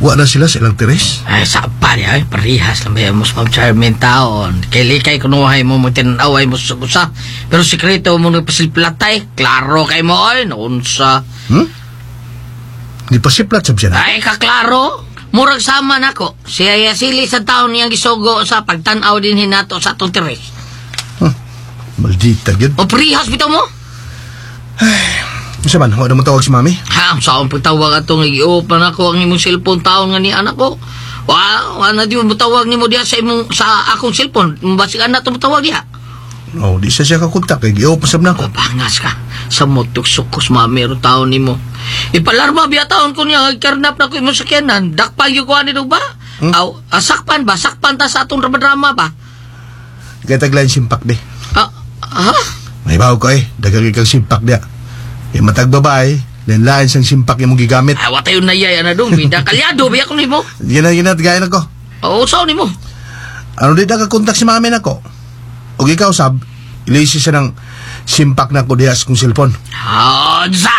Wa na sila sa ilang teres? Ay, sapa niya, parihas lang ba mas Charmin taon. Kay likay kunuhay mo mo tinaway mo sa busa. Pero sikreto mo nagpasilplatay. Klaro kay mo ay, naunsa. Di pa siplat sab siya na? Ay, kaklaro. Murag sama na ko. Siya sili sa taon niyang gisugo sa pagtanaw din hinato sa atong teres. Maldita yun. O parihas bitaw mo? Isa man, wala mo tawag si mami? Ha, saan pagtawag atong nag-i-open ako ang imong cellphone taon nga ni anak ko. Na di mo tawag ni mo diya sa akong cellphone. Basikan na ito mo tawag diya. Oh, di siya kakontak. I-open sab na ako. Pangas ka. Sa motok sukos mamero taon ni mo. Ipalarma biya taon ko niya. Karnap na ko imong sakyanan. Dakpal yung kuha nito ba? Sakpan ba? Sakpan ta sa atong drama ba? Kaya taglayin simpak di. May baho ko dagang kang simpak diya. Yung matag babae, lain sang simpak yung mong gigamit. Awa tayo na yaya na doon. Binda kalyado, biya ko ni mo. Gina, gaya na ko. Oo, saan ni mo? Ano di nakakontak si mami na ko? O ikaw, sab, ilisi siya ng simpak na ko diya sa kong cellphone. Sa